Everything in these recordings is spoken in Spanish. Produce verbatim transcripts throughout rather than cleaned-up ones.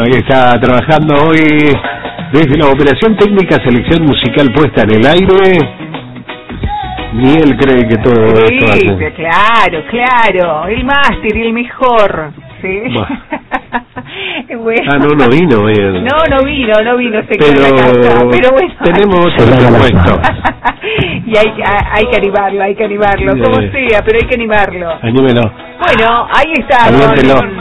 ahí está trabajando hoy desde la operación técnica, selección musical puesta en el aire. Ni él cree que todo sí, esto hace. Claro, claro, el máster y el mejor, ¿sí? Bueno. Ah, no, no vino bien. No, no vino, no vino, se pero, quedó en la casa, pero bueno. Tenemos otro presupuesto. Y hay, hay que animarlo, hay que animarlo, sí. Como sea, pero hay que animarlo. Anímelo. Bueno, ahí está. Aliéntelo. Don...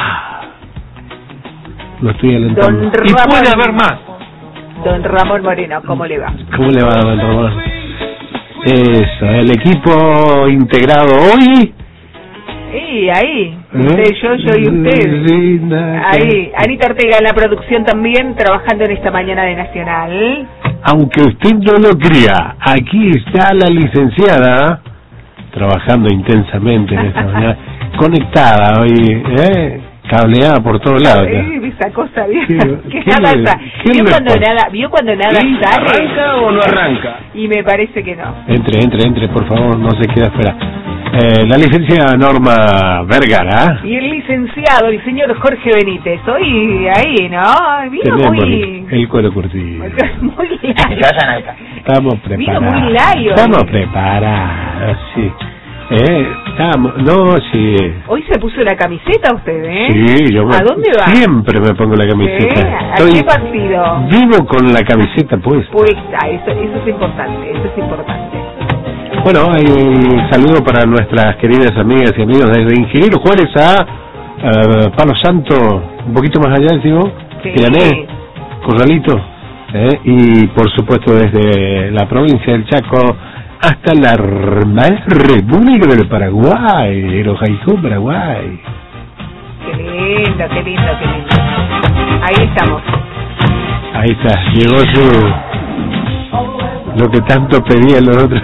Lo estoy alentando. Don y Ramón, puede haber más. Don Ramón Moreno, ¿cómo le va? ¿Cómo le va, Don Ramón? Eso, el equipo integrado hoy. Sí, ahí, usted, ¿Eh? yo, yo y usted. Sí, nada. Ahí, Anita Ortega en la producción también, trabajando en esta mañana de Nacional. Aunque usted no lo crea, aquí está la licenciada, trabajando intensamente en esta mañana, conectada hoy, ¿eh? Cableada por todos lados. Sí, esa cosa, ¿vio? ¿Qué, que nada le, está. ¿Vio cuando pasa? nada, vio cuando nada ¿Sí? sale? ¿Arranca o no arranca? Y me parece que no. Entre, entre, entre, por favor, no se queda afuera. Eh, la licenciada Norma Vergara. Y el licenciado, el señor Jorge Benítez, hoy ahí, ¿no? Vino Tenemos muy... el cuero curtido. Muy layo. Estamos preparados. Vino muy layo. Estamos preparados, sí. Eh, estamos, no, sí. Hoy se puso la camiseta usted, ¿eh? Sí, yo me, ¿A dónde va? Siempre me pongo la camiseta. ¿Eh? ¿A Estoy qué partido? Vivo con la camiseta puesta. Puesta, eso, eso es importante, eso es importante. Bueno, hay un saludo para nuestras queridas amigas y amigos desde Ingeniero Juárez a uh, Palo Santo, un poquito más allá, digo, sí. Pirané, Corralito, eh, y por supuesto desde la provincia del Chaco hasta la República del Paraguay, Erojaicó, Paraguay. Qué lindo, qué lindo, qué lindo. Ahí estamos. Ahí está, llegó su... lo que tanto pedían los otros.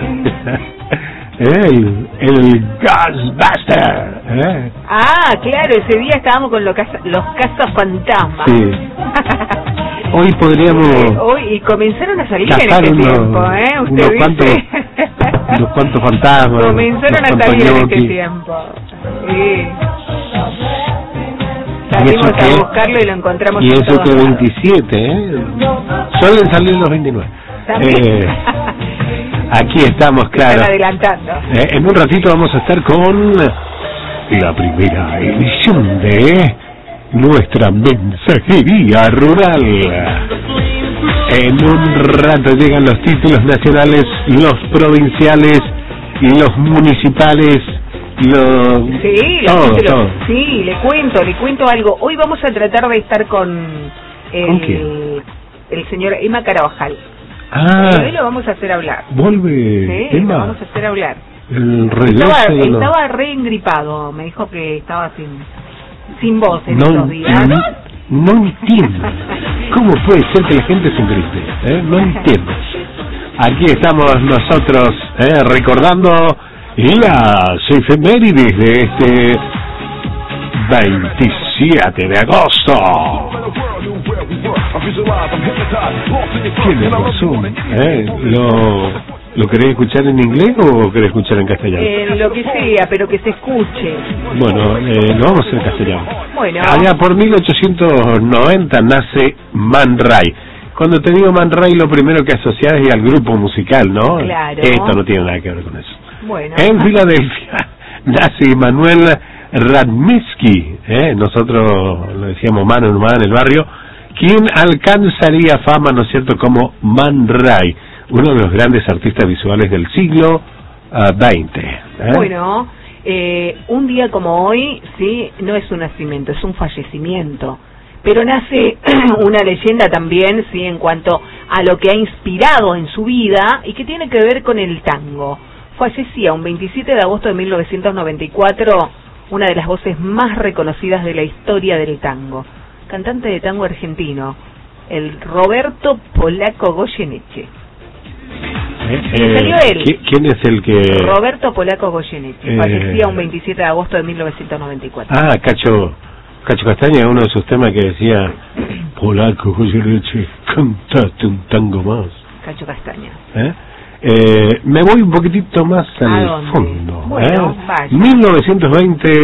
el, el Ghostbuster. ¿Eh? Ah, claro, ese día estábamos con los, casa, los cazafantasmas. Sí. Hoy podríamos... Eh, hoy, y comenzaron a salir en este unos, tiempo, ¿eh? Usted unos dice. cuantos, unos cuantos fantasmas. Comenzaron a salir en este tiempo. Sí. Salimos a buscarlo y lo encontramos. Y en eso que lados. veintisiete, ¿eh? Suelen salir los veintinueve. Eh, aquí estamos, claro. Están adelantando. Eh, en un ratito vamos a estar con la primera edición de nuestra mensajería rural. En un rato llegan los títulos nacionales, los provinciales y los municipales. Los... Sí, todo, los títulos. todo. Sí, le cuento, le cuento algo. Hoy vamos a tratar de estar con el, ¿Con quién? el señor Emma Carabajal. Ah, hoy lo vamos a hacer hablar. Vuelve, sí, Emma. lo vamos a hacer hablar. El regreso estaba, de los... estaba re engripado, me dijo que estaba sin sin voz en no, estos días. No, no entiendo. ¿Cómo puede ser que la gente se engripe? ¿Eh? No entiendo. Aquí estamos nosotros eh, recordando las efemérides de este veintisiete de agosto. Tiene razón. ¿Eh? ¿Lo, ¿Lo querés escuchar en inglés o querés escuchar en castellano? Eh, lo que sea, pero que se escuche. Bueno, eh, lo vamos a hacer en castellano. Bueno. Allá por mil ochocientos noventa nace Man Ray. Cuando te digo Man Ray, lo primero que asocias es al grupo musical, ¿no? Claro. Esto no tiene nada que ver con eso. Bueno. En Filadelfia nace Manuel Radmitsky, ¿eh? Nosotros lo decíamos mano en mano en el barrio, quien alcanzaría fama, ¿no es cierto?, como Man Ray, uno de los grandes artistas visuales del siglo veinte. Uh, ¿eh? Bueno, eh, un día como hoy, sí, no es un nacimiento, es un fallecimiento. Pero nace una leyenda también, sí, en cuanto a lo que ha inspirado en su vida y que tiene que ver con el tango. Fallecía un veintisiete de agosto de mil novecientos noventa y cuatro una de las voces más reconocidas de la historia del tango, cantante de tango argentino, el Roberto Polaco Goyeneche. Eh, eh, salió él. ¿Quién es el que...? Roberto Polaco Goyeneche, eh, fallecía un veintisiete de agosto de mil novecientos noventa y cuatro. Ah, Cacho... Cacho Castaña, uno de sus temas que decía: Polaco Goyeneche, cantate un tango más. Cacho Castaña. ¿Eh? Eh, me voy un poquitito más al dónde? fondo. Bueno, ¿eh? vaya. mil novecientos veinte,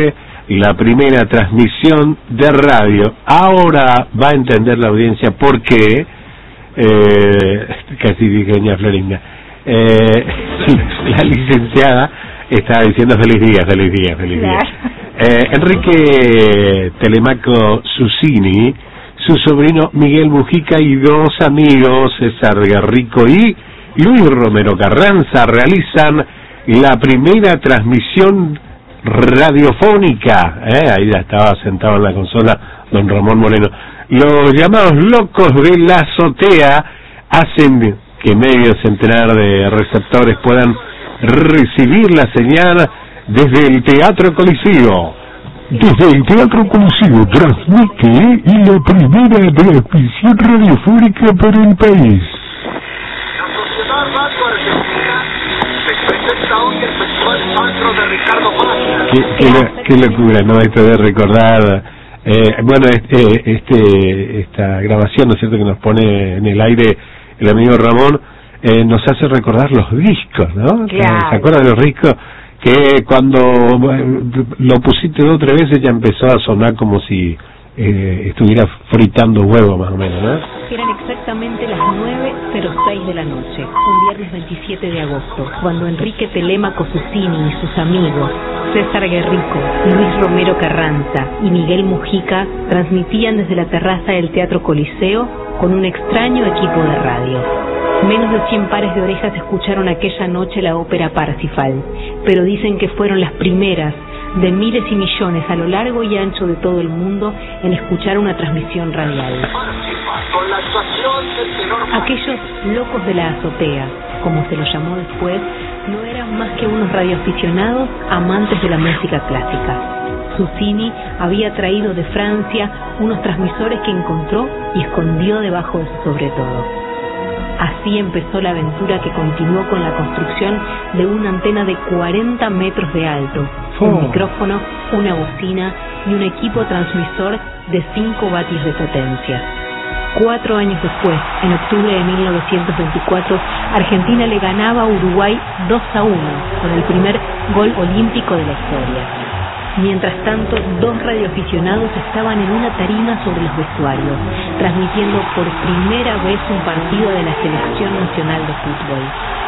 la primera transmisión de radio. Ahora va a entender la audiencia por qué, eh, casi dije doña Florinda, eh, la licenciada estaba diciendo feliz día, feliz día, feliz día. Eh, Enrique Telemaco Susini, su sobrino Miguel Mujica y dos amigos, César Guerrico y Luis Romero Carranza, realizan la primera transmisión radiofónica. Eh, ahí ya estaba sentado en la consola don Ramón Moreno. Los llamados locos de la azotea hacen que medio centenar de receptores puedan recibir la señal desde el Teatro Coliseo. Desde el Teatro Coliseo transmite la primera transmisión radiofónica para el país. La Sociedad Radio Argentina se presenta hoy el Festival Sandro de Ricardo Paz. Qué, qué, qué locura, ¿no? Esto de recordar, eh, bueno, este, este, esta grabación, ¿no es cierto?, que nos pone en el aire el amigo Ramón, eh, nos hace recordar los discos, ¿no? Claro. ¿Se acuerdan de los discos? Que cuando lo pusiste dos o tres veces ya empezó a sonar como si eh, estuviera fritando huevo, más o menos, ¿no? Eran exactamente las nueve cero seis de la noche, un viernes veintisiete de agosto, cuando Enrique Telemaco Susini y sus amigos, César Guerrico, Luis Romero Carranza y Miguel Mujica, transmitían desde la terraza del Teatro Coliseo con un extraño equipo de radio. Menos de cien pares de orejas escucharon aquella noche la ópera Parsifal, pero dicen que fueron las primeras de miles y millones a lo largo y ancho de todo el mundo en escuchar una transmisión radial. Aquellos locos de la azotea, como se los llamó después, no eran más que unos radioaficionados amantes de la música clásica. Susini había traído de Francia unos transmisores que encontró y escondió debajo de su sobretodo. Así empezó la aventura que continuó con la construcción de una antena de cuarenta metros de alto, oh. un micrófono, una bocina y un equipo transmisor de cinco vatios de potencia. Cuatro años después, en octubre de mil novecientos veinticuatro, Argentina le ganaba a Uruguay dos a uno, con el primer gol olímpico de la historia. Mientras tanto, dos radioaficionados estaban en una tarima sobre los vestuarios, transmitiendo por primera vez un partido de la Selección Nacional de Fútbol.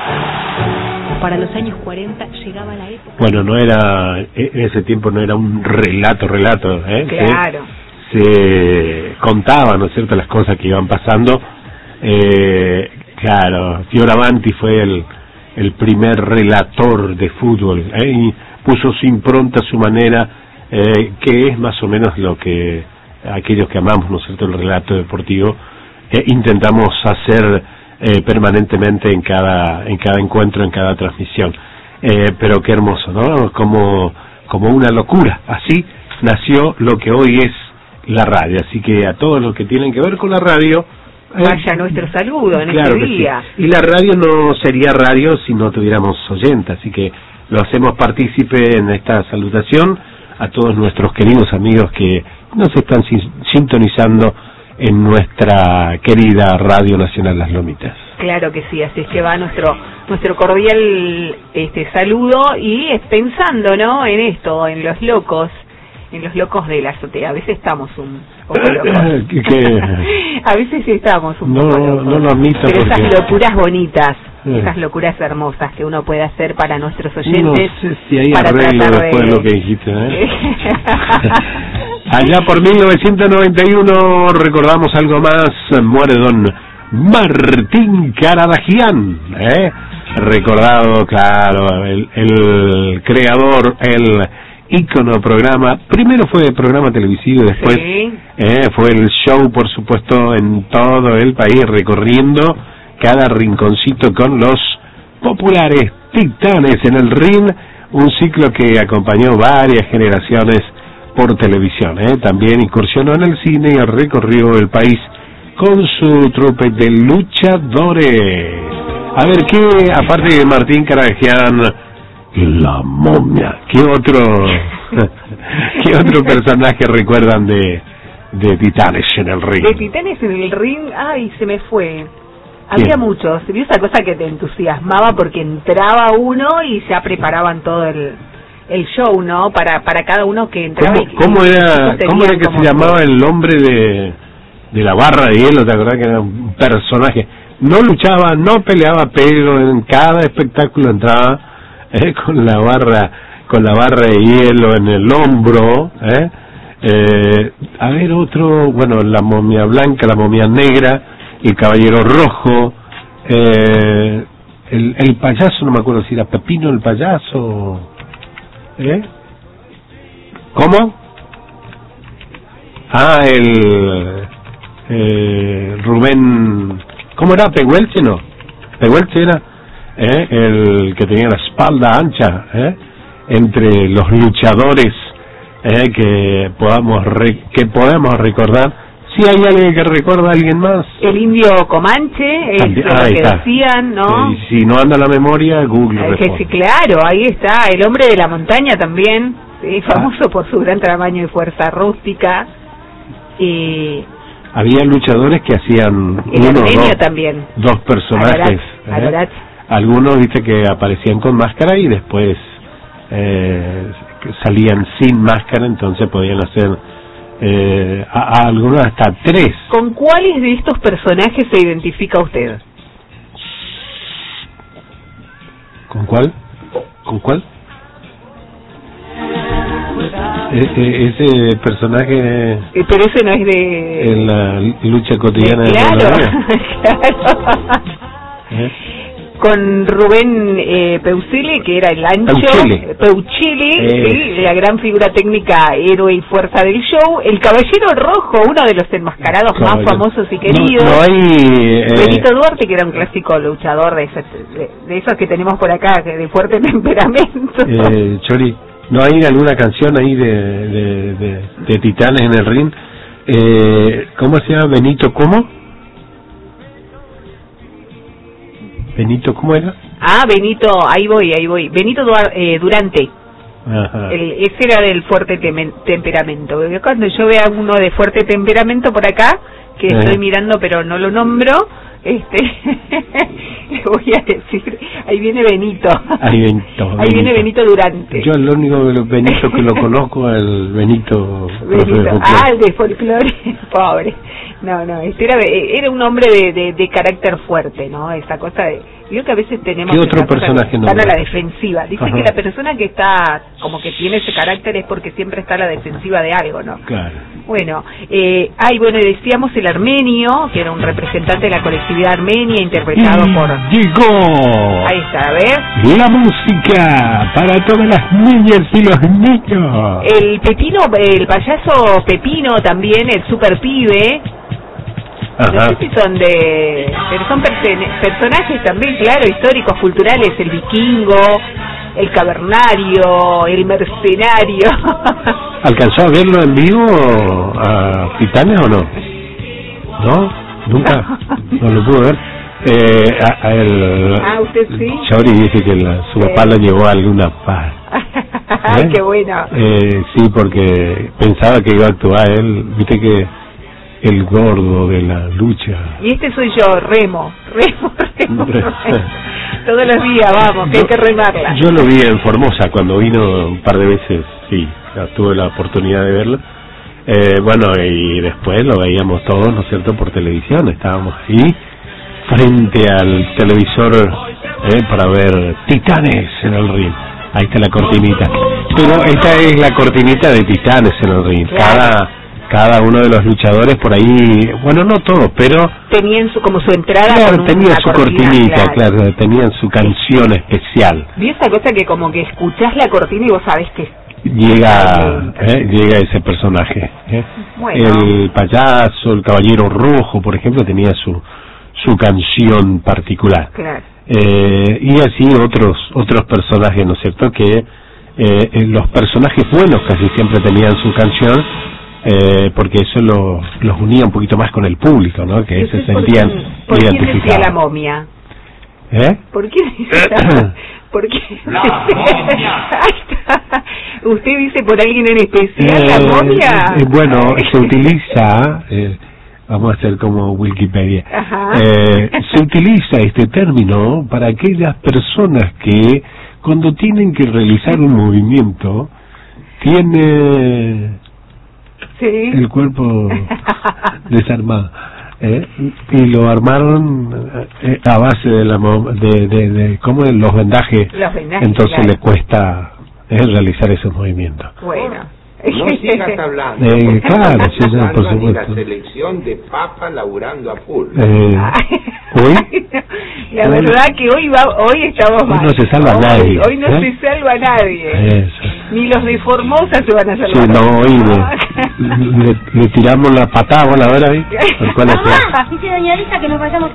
Para los años cuarenta llegaba la época... Bueno, no era, en ese tiempo no era un relato, relato, ¿eh? Claro. Se, se contaban, ¿no es cierto?, las cosas que iban pasando. Eh, claro, Fioravanti fue el, el primer relator de fútbol, ¿eh? Y puso su impronta, su manera, eh, que es más o menos lo que aquellos que amamos, ¿no es cierto?, el relato deportivo, eh, intentamos hacer eh, permanentemente en cada en cada encuentro, en cada transmisión. Eh, pero qué hermoso, ¿no? Como, como una locura. Así nació lo que hoy es la radio. Así que a todos los que tienen que ver con la radio... Eh, Vaya nuestro saludo en claro este día. Sí. Y la radio no sería radio si no tuviéramos oyentes, así que lo hacemos partícipe en esta salutación a todos nuestros queridos amigos que nos están sintonizando en nuestra querida Radio Nacional Las Lomitas. Claro que sí, así es que va nuestro nuestro cordial este saludo y pensando, ¿no?, en esto, en los locos, en los locos de la azotea. A veces estamos un poco locos. A veces sí estamos un no, poco locos. No lo admito. Pero porque... esas locuras bonitas, eh. esas locuras hermosas que uno puede hacer para nuestros oyentes. No sé si hay para arreglo tratar después de lo que dijiste, ¿eh? Allá por mil novecientos noventa y uno recordamos algo más. Muere don Martín Caradagian, ¿eh? Recordado, claro, el, el creador, el ícono programa. Primero fue programa televisivo y después sí. eh, fue el show, por supuesto, en todo el país, recorriendo cada rinconcito con los populares Titanes en el ring, un ciclo que acompañó varias generaciones por televisión, ¿eh? También incursionó en el cine y recorrió el país con su trupe de luchadores. A ver, ¿qué, aparte de Martín Caradagian, la momia, qué otro qué otro personaje recuerdan de, de Titanes en el ring? De Titanes en el ring, ay, se me fue. Había Bien. muchos, había esa cosa que te entusiasmaba porque entraba uno y ya preparaban todo el el show, ¿no? Para para cada uno que entraba. ¿Cómo, y, cómo era, cómo era que como se llamaba el hombre de, de la barra de hielo? ¿Te acordás que era un personaje? No luchaba, no peleaba, pero en cada espectáculo entraba eh, con la barra con la barra de hielo en el hombro, ¿eh? Eh, a ver otro, bueno, la momia blanca, la momia negra, el caballero rojo, eh, el, el payaso, no me acuerdo si era Pepino el payaso, ¿eh? ¿Cómo? Ah, el eh, Rubén, ¿cómo era? ¿Pehuelche no? ¿Pehuelche era? ¿Eh? El que tenía la espalda ancha, ¿eh? Entre los luchadores, ¿eh? que podamos re, que podamos recordar. Si hay alguien que recuerda a alguien más. El indio Comanche, es También, lo ahí que está. decían, ¿no? Y si no anda la memoria, Google Eh, que responde. sí, claro, ahí está. El hombre de la montaña también, sí, famoso por su gran tamaño y fuerza rústica. Y Había luchadores que hacían el uno, armenio dos, también. dos personajes. Alorat, ¿eh? Alorat. Algunos, viste, que aparecían con máscara y después eh, salían sin máscara, entonces podían hacer eh, a, a algunos hasta tres. ¿Con cuáles de estos personajes se identifica usted? ¿Con cuál? ¿Con cuál? E- e- ese personaje Eh, pero ese no es de... en la lucha cotidiana de claro, la vida. claro. ¿Eh? Con Rubén eh, Peusili, que era el ancho, Peuchili. Peuchili, Eh. sí, la gran figura técnica, héroe y fuerza del show, el Caballero Rojo, uno de los enmascarados más Caballero. famosos y No- queridos, no hay, eh, Benito Duarte, que era un clásico luchador de, ese- de, de esos que tenemos por acá, que de fuerte temperamento. Eh, Chori, ¿no hay alguna canción ahí de, de, de, de Titanes en el ring? Eh, ¿Cómo se llama? Benito, ¿cómo? Benito, ¿cómo era? Ah, Benito, ahí voy, ahí voy. Benito Duar- eh, Durante. Ajá. El, ese era del fuerte temen- temperamento. Porque cuando yo vea uno de fuerte temperamento por acá, que Eh. estoy mirando pero no lo nombro, este le voy a decir, ahí viene Benito. Ahí Benito, Ahí viene Benito Durante. Yo el único que lo- Benito que lo conozco es el Benito, profe de Benito. folclore. Ah, el de folclore, pobre. No, no, este era, era un hombre de, de, de carácter fuerte, ¿no? Esa cosa de... Yo que a veces tenemos... ¿Qué otro esa cosa de personaje estar a nombra? la defensiva. Dice Ajá. que la persona que está, como que tiene ese carácter es porque siempre está a la defensiva de algo, ¿no? Claro. Bueno, eh, ay, bueno, y decíamos el armenio, que era un representante de la colectividad armenia, interpretado Y por... llegó Ahí está, a ver. la música para todas las niñas y los niños. El Pepino, el payaso Pepino también, el super pibe. No Ajá. sé si son de... Pero son pertene- personajes también, claro, históricos, culturales. El vikingo, el cavernario, el mercenario. ¿Alcanzó a verlo en vivo a Titanes o no? ¿No? ¿Nunca? No lo pudo ver. Eh, a, a el, Ah, ¿usted sí? Chauri dice que la, su papá Sí. lo llevó a alguna paz. Ay, ¿Eh? qué bueno. Eh, sí, porque pensaba que iba a actuar él. Viste que el gordo de la lucha. Y este soy yo, Remo, Remo, Remo, Re- Remo. Todos los días, vamos, que hay que remarla. Yo lo vi en Formosa cuando vino un par de veces, sí, ya tuve la oportunidad de verlo. Eh, bueno, y después lo veíamos todos, ¿no es cierto?, por televisión. Estábamos ahí frente al televisor eh, para ver Titanes en el ring. Ahí está la cortinita. Pero esta es la cortinita de Titanes en el ring. Claro. Cada cada uno de los luchadores por ahí, bueno, no todos, pero Tenían su, como su entrada claro, con tenía una su cortinita, claro. claro, tenían su canción especial. Vi esa cosa que como que escuchás la cortina y vos sabés que... Llega eh, llega ese personaje. eh. Bueno. El payaso, el caballero rojo, por ejemplo, tenía su su canción particular. Claro. Eh, y así otros otros personajes, ¿no es cierto? Que eh, eh, los personajes buenos casi siempre tenían su canción, eh, porque eso lo, los unía un poquito más con el público, ¿no? Que se Entonces, ¿por sentían quién- ¿Por quién decía la identificados. momia? ¿Eh? ¿Por qué dice la, ¿por qué? La momia. Ahí está. ¿Usted dice por alguien en especial, la Eh, momia? eh, bueno, se utiliza, eh, vamos a hacer como Wikipedia, Ajá. eh, se utiliza este término para aquellas personas que cuando tienen que realizar un movimiento, tiene sí. el cuerpo desarmado. ¿Eh? Y lo armaron eh, a base de la de, de, de cómo de los vendajes, los vendajes entonces claro. le cuesta eh, realizar esos movimientos. Bueno, no sigas hablando. Eh, claro, sí, sí, por supuesto. La selección de papa laburando a full. Eh, ¿Hoy? La verdad que hoy va, hoy estamos mal. Hoy no se salva hoy, nadie. Hoy no ¿eh? se salva nadie. Eso. Ni los de Formosa se van a salvar. Sí, no, hoy le, le, le tiramos la patada voladora ahí. Mamá, dice doña Elisa que nos vayamos.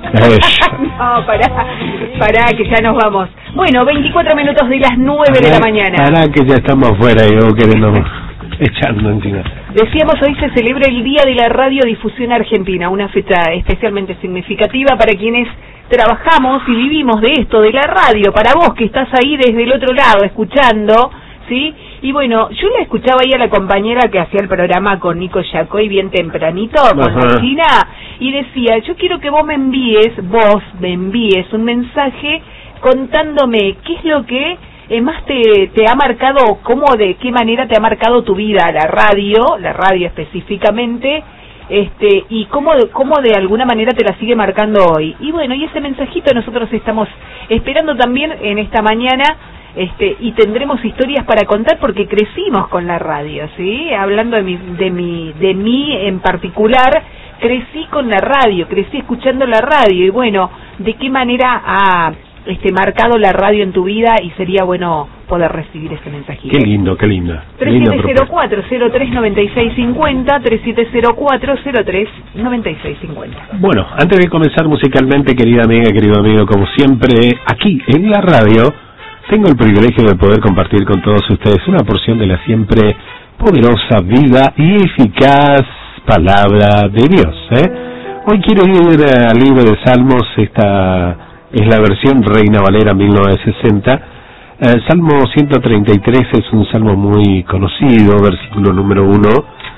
No, pará, pará, que ya nos vamos. Bueno, veinticuatro minutos de las nueve de la mañana. Pará que ya estamos afuera y vos queremos echando encima. Decíamos, hoy se celebra el Día de la Radiodifusión Argentina, una fecha especialmente significativa para quienes trabajamos y vivimos de esto, de la radio, para vos que estás ahí desde el otro lado escuchando, ¿sí? Y bueno, yo le escuchaba ahí a la compañera que hacía el programa con Nico Yacoy bien tempranito, con Ajá. la China, y decía, yo quiero que vos me envíes, vos me envíes un mensaje contándome qué es lo que eh, más te, te ha marcado, cómo, de qué manera te ha marcado tu vida la radio, la radio específicamente, este y cómo, cómo de alguna manera te la sigue marcando hoy. Y bueno, y ese mensajito nosotros estamos esperando también en esta mañana, este y tendremos historias para contar porque crecimos con la radio, ¿sí? Hablando de mi, de mi, de mí en particular, crecí con la radio, crecí escuchando la radio y bueno, de qué manera ha este marcado la radio en tu vida y sería bueno poder recibir ese mensajito. Qué lindo, qué lindo. tres siete cero cuatro, cero tres nueve seis cinco cero, tres siete cero cuatro, cero tres nueve seis cinco cero. Bueno, antes de comenzar musicalmente, querida amiga, querido amigo, como siempre, aquí en la radio, tengo el privilegio de poder compartir con todos ustedes una porción de la siempre poderosa, viva y eficaz palabra de Dios, ¿eh? Hoy quiero ir al libro de Salmos, esta es la versión Reina Valera mil novecientos sesenta. Eh, Salmo ciento treinta y tres es un salmo muy conocido, versículo número uno.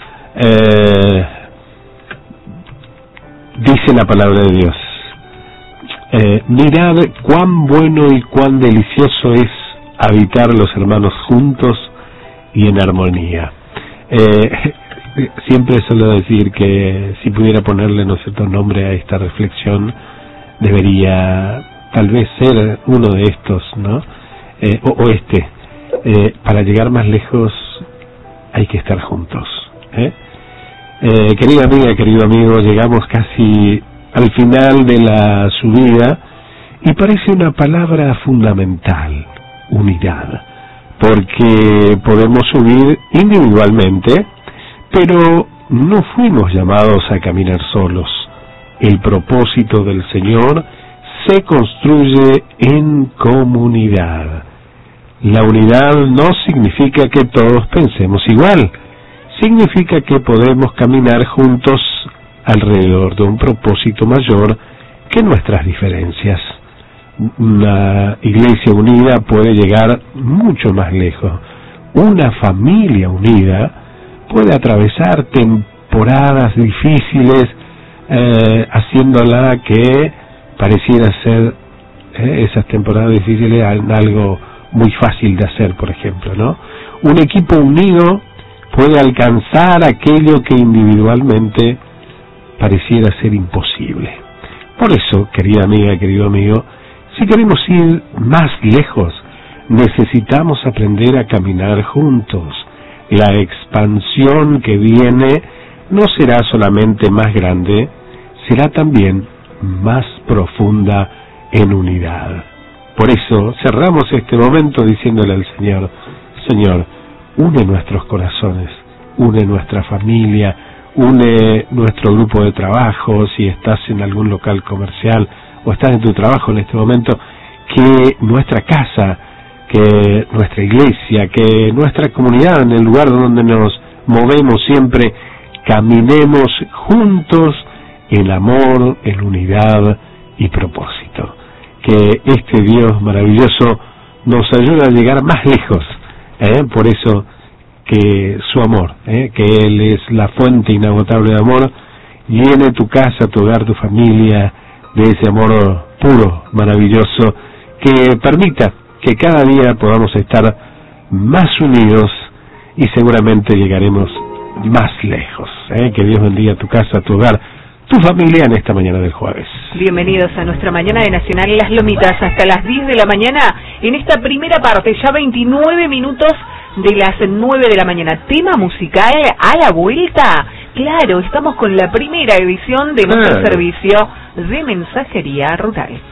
Eh, dice la palabra de Dios: eh, mirad cuán bueno y cuán delicioso es habitar los hermanos juntos y en armonía. Eh, siempre suelo decir que si pudiera ponerle, no sé, nombre a esta reflexión, debería tal vez ser uno de estos, ¿no? Eh, o, o este. Eh, para llegar más lejos hay que estar juntos. ¿eh? Eh, querida amiga, querido amigo, llegamos casi al final de la subida y parece una palabra fundamental, unidad, porque podemos subir individualmente, pero no fuimos llamados a caminar solos. El propósito del Señor se construye en comunidad. La unidad no significa que todos pensemos igual, significa que podemos caminar juntos alrededor de un propósito mayor que nuestras diferencias. Una iglesia unida puede llegar mucho más lejos. Una familia unida puede atravesar temporadas difíciles, Eh, haciéndola que pareciera ser eh, esas temporadas difíciles algo muy fácil de hacer, por ejemplo, ¿no? Un equipo unido puede alcanzar aquello que individualmente pareciera ser imposible. Por eso, querida amiga, querido amigo, si queremos ir más lejos, necesitamos aprender a caminar juntos. La expansión que viene no será solamente más grande, será también más profunda en unidad. Por eso cerramos este momento diciéndole al Señor: Señor, une nuestros corazones, une nuestra familia, une nuestro grupo de trabajo, si estás en algún local comercial o estás en tu trabajo en este momento, que nuestra casa, que nuestra iglesia, que nuestra comunidad, en el lugar donde nos movemos siempre, caminemos juntos en amor, en unidad y propósito. Que este Dios maravilloso nos ayude a llegar más lejos, ¿eh? Por eso que su amor, ¿eh? que Él es la fuente inagotable de amor, llene tu casa, tu hogar, tu familia de ese amor puro, maravilloso, que permita que cada día podamos estar más unidos y seguramente llegaremos más lejos. ¿eh? Que Dios bendiga tu casa, tu hogar, tu familia en esta mañana del jueves. Bienvenidos a nuestra mañana de Nacional Las Lomitas hasta las diez de la mañana en esta primera parte, ya veintinueve minutos de las nueve de la mañana. Tema musical a la vuelta. Claro, estamos con la primera edición de nuestro claro. servicio de mensajería rural.